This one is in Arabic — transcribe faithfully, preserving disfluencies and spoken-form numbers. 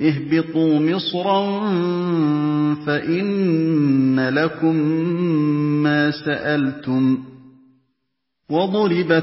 اهْبِطُوا مِصْرًا فَإِنَّ لَكُم مَّا سَأَلْتُمْ ۗ وَضُرِبَتِ